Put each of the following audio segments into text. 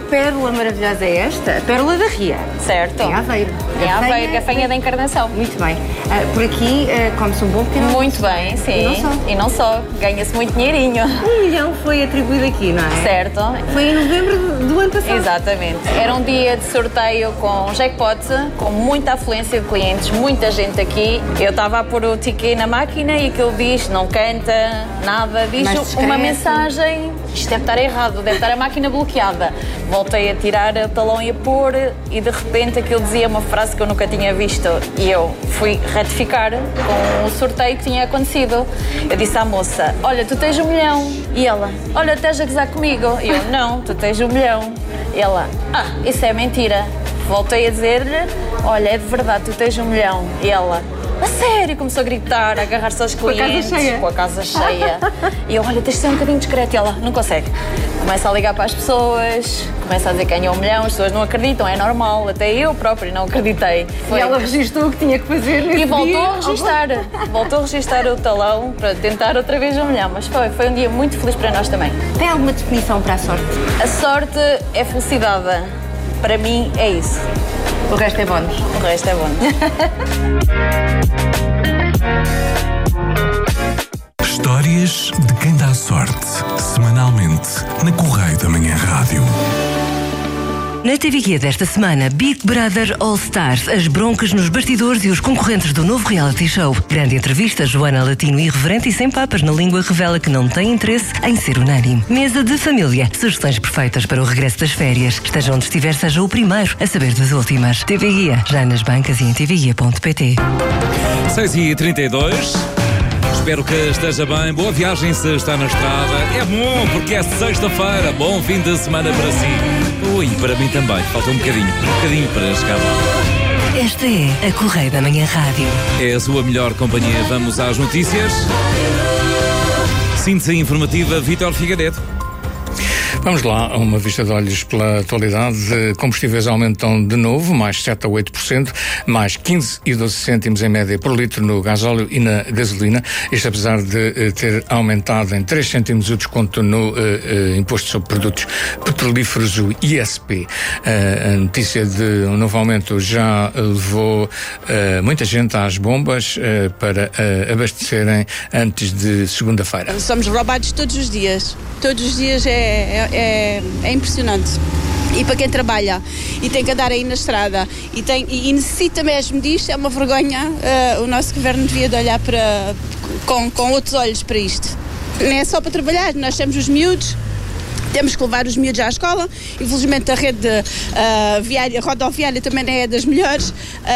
pérola maravilhosa é esta? A pérola da Ria. Certo. Em Aveiro. Em Aveiro, Gafanha da Encarnação. Muito bem. Por aqui come-se um bom pequeno almoço. Muito bem, sim. E não só. Ganha-se muito dinheirinho. 1 milhão foi atribuído aqui, não é? Certo. Foi em novembro do ano passado. Exatamente. Era um dia de sorteio com jackpot, com muita afluência de clientes, muita gente aqui. Eu estava a pôr o ticket na máquina e aquilo diz, não canta, nada, diz uma mensagem. Isto deve estar errado, deve estar a máquina bloqueada. Voltei a tirar o talão e a pôr e de repente aquilo dizia uma frase que eu nunca tinha visto e eu fui retificar com o sorteio que tinha acontecido. Eu disse à moça, olha, tu tens 1 milhão. E ela, olha, estás a gozar comigo. E eu, não, tu tens 1 milhão. E ela, isso é mentira. Voltei a dizer-lhe, olha, é de verdade, tu tens 1 milhão. E ela, a sério, começou a gritar, a agarrar-se aos clientes. Com a casa cheia. E eu, olha, tens de ser um bocadinho discreto. E ela, não consegue. Começa a ligar para as pessoas, começa a dizer que ganhou 1 milhão, as pessoas não acreditam, é normal. Até eu própria não acreditei. E ela registou o que tinha que fazer nesse dia. E voltou dia. a registar. Voltou a registar o talão para tentar outra vez 1 milhão. Mas foi um dia muito feliz para nós também. Tem alguma definição para a sorte? A sorte é felicidade. Para mim é isso. O resto é bónus. O resto é bónus. Histórias de quem dá sorte. Semanalmente na Correio da Manhã Rádio. Na TVQ desta semana, Big Brother All Stars, as broncas nos bastidores e os concorrentes do novo reality show. Grande entrevista, Joana Latino, irreverente e sem papas na língua, revela que não tem interesse em ser unânime. Mesa de família, sugestões perfeitas para o regresso das férias. Esteja onde estiver, seja o primeiro a saber das últimas. TV Guia, já nas bancas e em tvguia.pt. 6h32. Espero que esteja bem. Boa viagem se está na estrada. É bom porque é sexta-feira. Bom fim de semana para si. E para mim também. Falta um bocadinho para chegar lá. Esta é a Correio da Manhã Rádio. É a sua melhor companhia. Vamos às notícias. Síntese informativa, Vítor Figueiredo. Vamos lá, uma vista de olhos pela atualidade. Combustíveis aumentam de novo, mais 7 a 8%, mais 15 e 12 cêntimos em média por litro no gasóleo e na gasolina. Isto apesar de ter aumentado em 3 cêntimos o desconto no imposto sobre produtos petrolíferos, o ISP. A notícia de um novo aumento já levou muita gente às bombas para abastecerem antes de segunda-feira. Somos roubados todos os dias. Todos os dias é impressionante. E para quem trabalha e tem que andar aí na estrada e necessita mesmo disto, é uma vergonha. O nosso governo devia de olhar com outros olhos para isto. Não é só para trabalhar, nós temos os miúdos. Temos que levar os miúdos à escola. Infelizmente a rede rodoviária também não é das melhores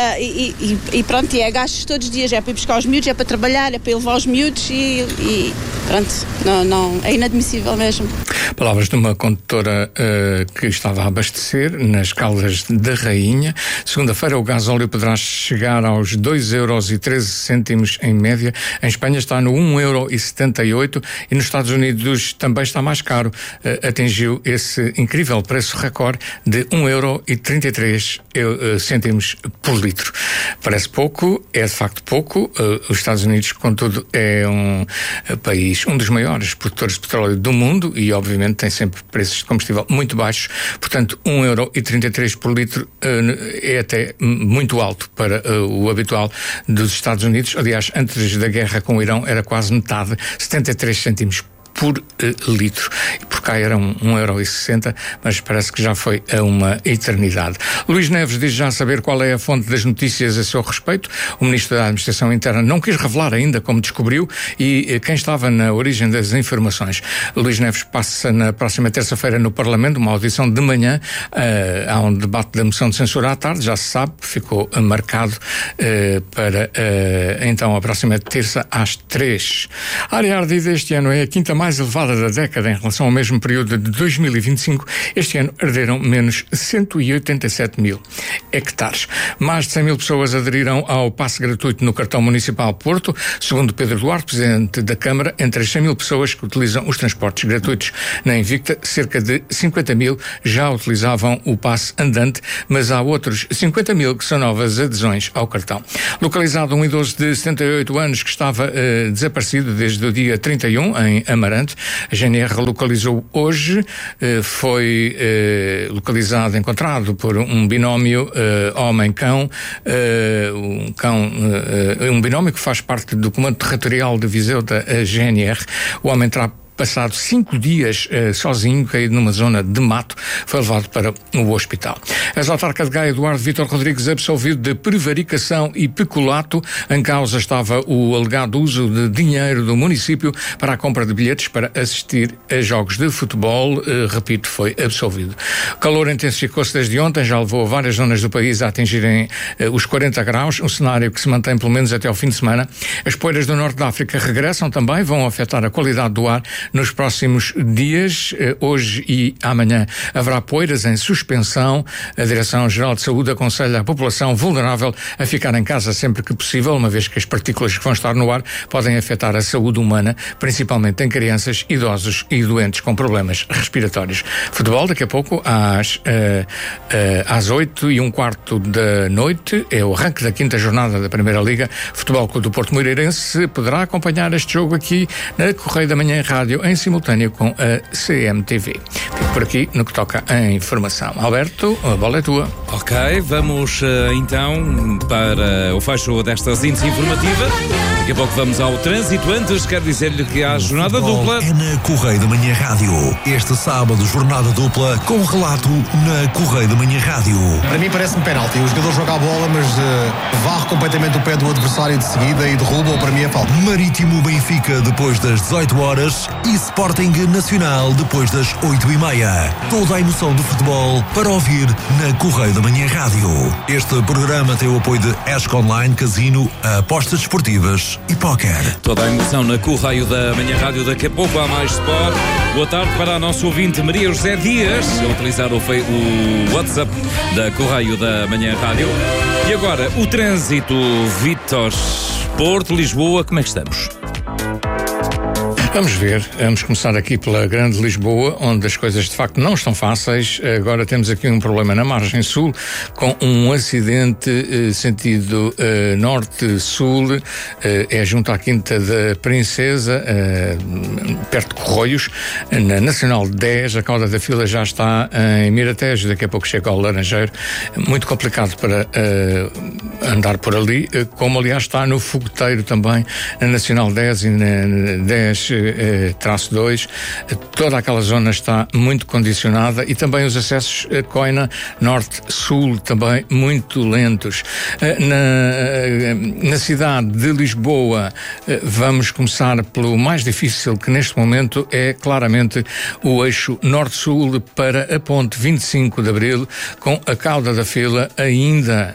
e pronto, é gastos todos os dias, é para ir buscar os miúdos, é para trabalhar, é para ir levar os miúdos e pronto, não, é inadmissível mesmo. Palavras de uma condutora que estava a abastecer nas Caldas da Rainha. Segunda-feira o gasóleo poderá chegar aos 2,13 € em média. Em Espanha está no 1,78 € e nos Estados Unidos também está mais caro. Atingiu esse incrível preço recorde de 1,33 € por litro. Parece pouco, é de facto pouco. Os Estados Unidos, contudo, é um país, um dos maiores produtores de petróleo do mundo e, obviamente, tem sempre preços de combustível muito baixos. Portanto, 1,33 € por litro é até muito alto para o habitual dos Estados Unidos. Aliás, antes da guerra com o Irão era quase metade, 73 cêntimos por litro. E por cá era 1,60 €, mas parece que já foi a uma eternidade. Luís Neves diz já saber qual é a fonte das notícias a seu respeito. O Ministro da Administração Interna não quis revelar ainda como descobriu e quem estava na origem das informações. Luís Neves passa na próxima terça-feira no Parlamento uma audição de manhã. Há um debate da moção de censura à tarde, já se sabe, ficou marcado para então a próxima terça às 3. A área ardida este ano é a quinta mais elevada da década em relação ao mesmo período de 2025. Este ano arderam menos 187 mil hectares. Mais de 100 mil pessoas aderiram ao passe gratuito no cartão municipal Porto. Segundo Pedro Duarte, presidente da Câmara, entre as 100 mil pessoas que utilizam os transportes gratuitos na Invicta, cerca de 50 mil já utilizavam o passe andante, mas há outros 50 mil que são novas adesões ao cartão. Localizado um idoso de 78 anos que estava desaparecido desde o dia 31 em Amarante. Amarante. A GNR localizou hoje, foi encontrado por um binómio homem-cão, um binómio que faz parte do Comando Territorial de Viseu da GNR. O homem terá passado 5 dias sozinho, caído numa zona de mato, foi levado para o hospital. A ex-autarca de Gaia, Eduardo Vítor Rodrigues, absolvido de prevaricação e peculato. Em causa estava o alegado uso de dinheiro do município para a compra de bilhetes para assistir a jogos de futebol. Repito, foi absolvido. O calor intensificou-se desde ontem, já levou várias zonas do país a atingirem os 40 graus, um cenário que se mantém pelo menos até ao fim de semana. As poeiras do norte da África regressam também, vão afetar a qualidade do ar nos próximos dias. Hoje e amanhã haverá poeiras em suspensão. A Direção-Geral de Saúde aconselha a população vulnerável a ficar em casa sempre que possível, uma vez que as partículas que vão estar no ar podem afetar a saúde humana, principalmente em crianças, idosos e doentes com problemas respiratórios. Futebol, daqui a pouco, às 8h15 da noite, é o arranque da 5ª jornada da Primeira Liga. Futebol Clube do Porto Moreirense poderá acompanhar este jogo aqui na Correio da Manhã Rádio, em simultâneo com a CMTV. Fico por aqui no que toca à informação. Alberto, a bola é tua. Ok, vamos então para o fecho desta síntese informativa. Daqui a pouco vamos ao trânsito. Antes, quero dizer-lhe que há jornada dupla. É na Correio da Manhã Rádio. Este sábado, jornada dupla com relato na Correio da Manhã Rádio. Para mim parece-me penalti. O jogador joga a bola, mas varre completamente o pé do adversário de seguida e derruba, ou para mim é falta. Marítimo Benfica depois das 18 horas e Sporting Nacional depois das 8h30. Toda a emoção do futebol para ouvir na Correio da Manhã Rádio. Este programa tem o apoio de ESC Online, Casino, apostas esportivas e póquer. Toda a emoção na Correio da Manhã Rádio. Daqui a pouco há mais sport. Boa tarde para a nossa ouvinte Maria José Dias, a utilizar o WhatsApp da Correio da Manhã Rádio. E agora, o trânsito. Vítor, Porto, Lisboa, como é que estamos? Vamos ver, vamos começar aqui pela Grande Lisboa, onde as coisas de facto não estão fáceis. Agora temos aqui um problema na margem sul, com um acidente sentido norte-sul, é junto à Quinta da Princesa, perto de Corroios, na Nacional 10, a cauda da fila já está em Miratejo, daqui a pouco chega ao Laranjeiro, muito complicado para andar por ali, como aliás está no Fogoteiro também, na Nacional 10 e na 10-2, toda aquela zona está muito condicionada e também os acessos a Coina Norte-Sul também muito lentos. Na cidade de Lisboa, vamos começar pelo mais difícil, que neste momento é claramente o eixo Norte-Sul para a ponte 25 de Abril, com a cauda da fila ainda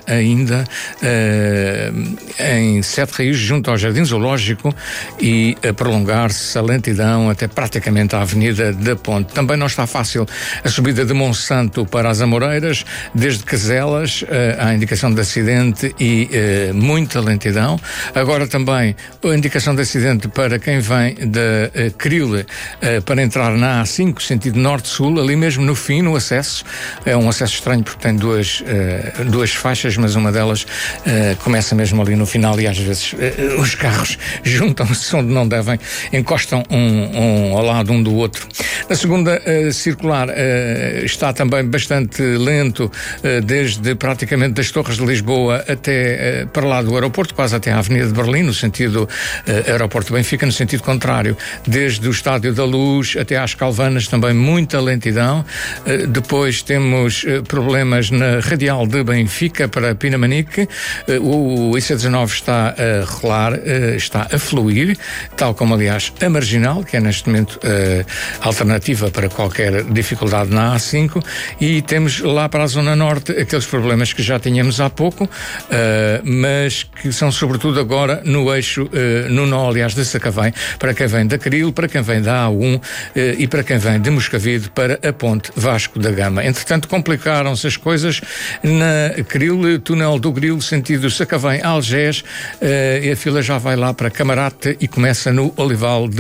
em Sete Rios, junto ao Jardim Zoológico, e a prolongar-se a lentidão até praticamente à Avenida da Ponte. Também não está fácil a subida de Monsanto para as Amoreiras, desde Caselas, há indicação de acidente e muita lentidão. Agora também a indicação de acidente para quem vem da Cril, para entrar na A5, sentido norte-sul, ali mesmo no fim, no acesso. É um acesso estranho porque tem duas faixas, mas uma delas começa mesmo ali no final e às vezes os carros juntam-se onde não devem, encostam um ao lado um do outro. Na segunda circular está também bastante lento, desde praticamente das Torres de Lisboa até para lá do aeroporto, quase até à Avenida de Berlim, no sentido aeroporto de Benfica, no sentido contrário, desde o Estádio da Luz até às Calvanas, também muita lentidão. Depois temos problemas na Radial de Benfica para Pinamanique. O IC19 está a rolar, está a fluir, tal como aliás a Marginal, que é neste momento alternativa para qualquer dificuldade na A5, e temos lá para a Zona Norte aqueles problemas que já tínhamos há pouco, mas que são sobretudo agora no eixo, no nó aliás de Sacavém, para quem vem da Cril, para quem vem da A1 e para quem vem de Moscavide para a Ponte Vasco da Gama. Entretanto, complicaram-se as coisas na Cril, túnel do Grilo, sentido Sacavém-Algés, e a fila já vai lá para Camarate e começa no Olival de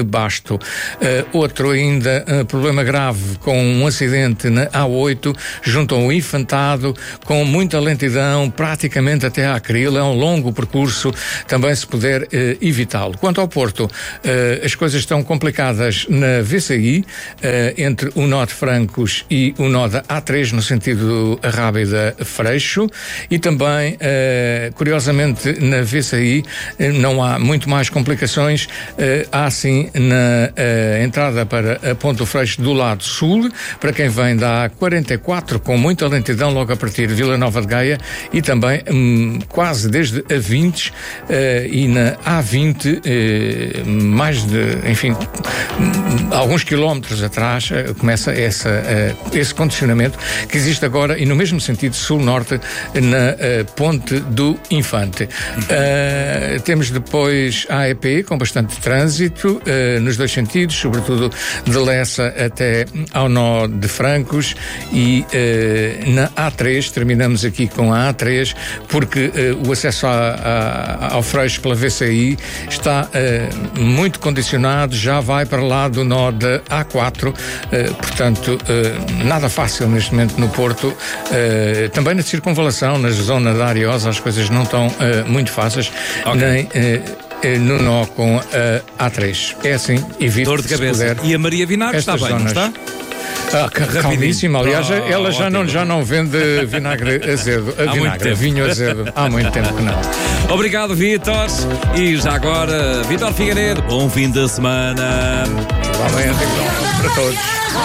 Basto. Outro ainda, problema grave com um acidente na A8, junto ao Infantado, com muita lentidão, praticamente até à Acril. É um longo percurso, também se puder evitá-lo. Quanto ao Porto, as coisas estão complicadas na VCI, entre o nó de Francos e o nó da A3, no sentido Arrábida-Freixo, e também, curiosamente, na VCI não há muito mais complicações. Há sim na entrada para a Ponte do Freixo do lado sul, para quem vem da A44, com muita lentidão logo a partir de Vila Nova de Gaia, e também quase desde a 20 e na A20, mais de, enfim, alguns quilómetros atrás, começa esse condicionamento que existe agora, e no mesmo sentido sul-norte, na Ponte do Infante. Temos depois a AEP com bastante trânsito nos dois sentidos, sobretudo de Lessa até ao nó de Francos, e na A3 terminamos aqui com a A3 porque o acesso ao Freixo pela VCI está muito condicionado, já vai para lá do nó da A4, portanto nada fácil neste momento no Porto. Também na circunvalação, na zona da Ariosa, as coisas não estão muito fáceis, nem no nó com a A3. É assim, evite. Dor de cabeça. E a Maria Vinagre está bem, não está? Calmíssima, aliás, ela já não vende vinagre azedo, vinho azedo, há muito tempo que não. Obrigado, Vítor. E já agora, Vítor Figueiredo, bom fim de semana. Igualmente, para todos.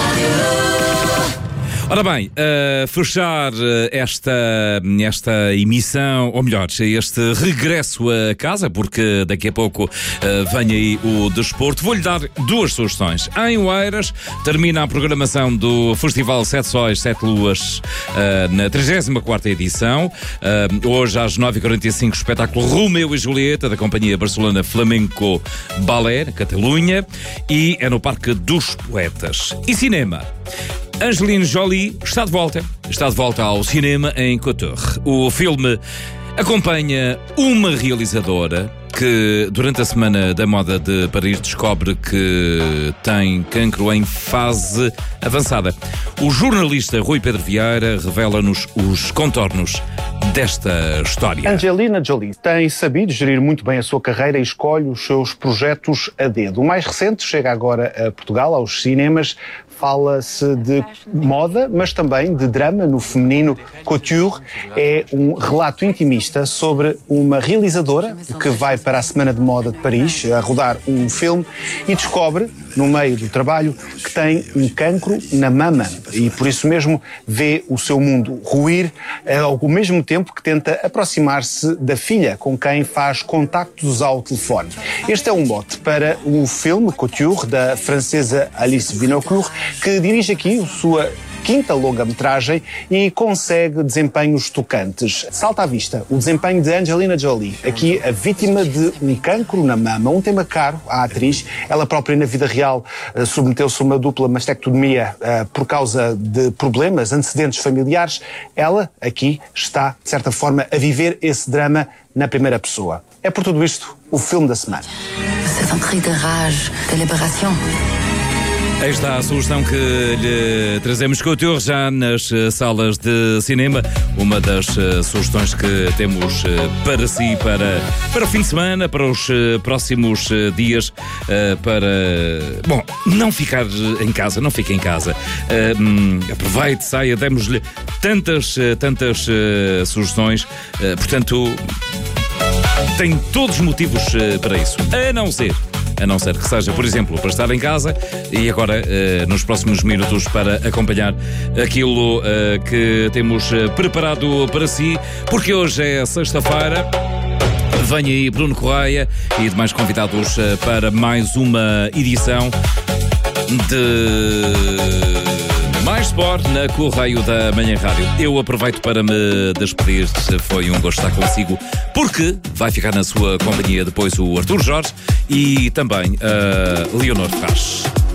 Ora bem, fechar esta emissão, ou melhor, este regresso a casa, porque daqui a pouco vem aí o desporto. Vou-lhe dar duas sugestões. Em Oeiras termina a programação do Festival 7 Sóis, 7 Luas, na 34ª edição. Hoje às 9h45, espetáculo Romeu e Julieta, da companhia Barcelona Flamenco Ballet, Catalunha, e é no Parque dos Poetas. E cinema. Angelina Jolie está de volta ao cinema em Couture. O filme acompanha uma realizadora que durante a Semana da Moda de Paris descobre que tem cancro em fase avançada. O jornalista Rui Pedro Vieira revela-nos os contornos desta história. Angelina Jolie tem sabido gerir muito bem a sua carreira e escolhe os seus projetos a dedo. O mais recente chega agora a Portugal, aos cinemas. Fala-se de moda, mas também de drama no feminino. Couture é um relato intimista sobre uma realizadora que vai para a Semana de Moda de Paris a rodar um filme e descobre, no meio do trabalho, que tem um cancro na mama e por isso mesmo vê o seu mundo ruir, ao mesmo tempo que tenta aproximar-se da filha, com quem faz contactos ao telefone. Este é um mote para o filme Couture, da francesa Alice Vinocourt, que dirige aqui a sua quinta longa-metragem e consegue desempenhos tocantes. Salta à vista o desempenho de Angelina Jolie, aqui a vítima de um cancro na mama, um tema caro à atriz. Ela própria, na vida real, submeteu-se a uma dupla mastectomia por causa de problemas antecedentes familiares. Ela, aqui, está, de certa forma, a viver esse drama na primeira pessoa. É por tudo isto o filme da semana. C'est un cri de rage, de libération. Aí está a sugestão que lhe trazemos, Couture, já nas salas de cinema. Uma das sugestões que temos para si, para o fim de semana, para os próximos dias, para... Bom, não ficar em casa, não fique em casa. Aproveite, saia, demos-lhe tantas sugestões. Portanto, tem todos os motivos para isso. A não ser que seja, por exemplo, para estar em casa e agora, nos próximos minutos, para acompanhar aquilo que temos preparado para si, porque hoje é sexta-feira. Vem aí Bruno Correia e demais convidados para mais uma edição de Mais Sport na Correio da Manhã Rádio. Eu aproveito para me despedir. Foi um gosto estar consigo, porque vai ficar na sua companhia depois o Artur Jorge e também a Leonor Ferraz.